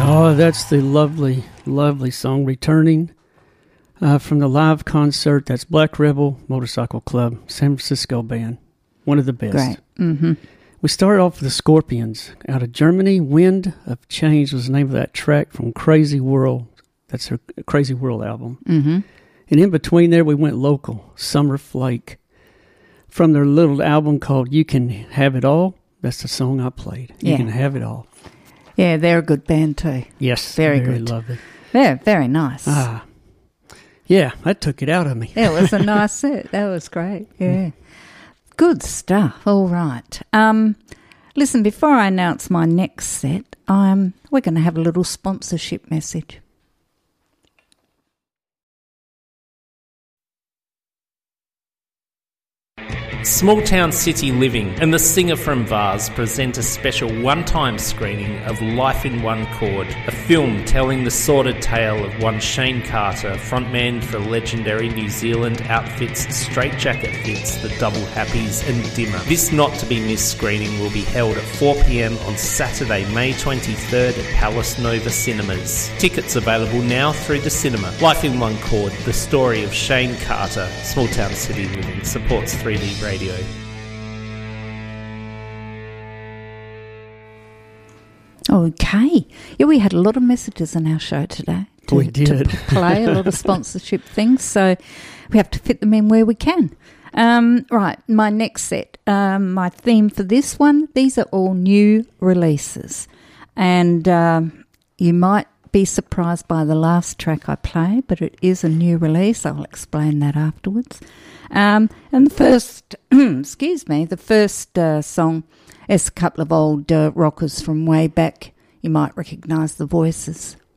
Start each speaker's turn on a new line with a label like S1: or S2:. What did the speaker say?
S1: Oh, that's the lovely, lovely song, Returning, from the live concert. That's Black Rebel Motorcycle Club, San Francisco band. One of the best.
S2: Great. Mm-hmm.
S1: We started off with the Scorpions out of Germany. Wind of Change was the name of that track from Crazy World. That's her Crazy World album.
S2: Mm-hmm.
S1: And in between there, we went local, Summer Flake. From their little album called You Can Have It All. That's the song I played. You Can Have It All.
S2: Yeah, they're a good band too.
S1: Yes,
S2: very good.
S1: Lovely.
S2: Yeah, very nice.
S1: Yeah, that took it out of me.
S2: That was a nice set. That was great. Yeah. Good stuff. All right. Listen, before I announce my next set, we're going to have a little sponsorship message.
S3: Small Town City Living and the Singer from Vars present a special one-time screening of Life in One Chord, a film telling the sordid tale of one Shane Carter, frontman for legendary New Zealand outfits Straight Jacket Fits, the Double Happies and Dimmer. This not-to-be-missed screening will be held at 4 p.m. on Saturday, May 23rd at Palace Nova Cinemas. Tickets available now through the cinema. Life in One Chord, the story of Shane Carter. Small Town City Living supports 3D Radio.
S2: Okay. Yeah, we had a lot of messages in our show today.
S1: We did.
S2: To play a lot of sponsorship things, so we have to fit them in where we can. Right, my next set, my theme for this one, these are all new releases. And you might be surprised by the last track I play, but it is a new release. I'll explain that afterwards. And the first, the first song is a couple of old rockers from way back. You might recognise the voices.